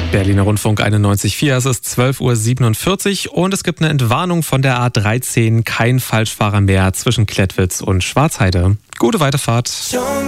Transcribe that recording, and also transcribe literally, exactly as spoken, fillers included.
Berliner Rundfunk einundneunzig Komma vier, es ist zwölf Uhr siebenundvierzig und es gibt eine Entwarnung von der A dreizehn. Kein Falschfahrer mehr zwischen Klettwitz und Schwarzheide. Gute Weiterfahrt.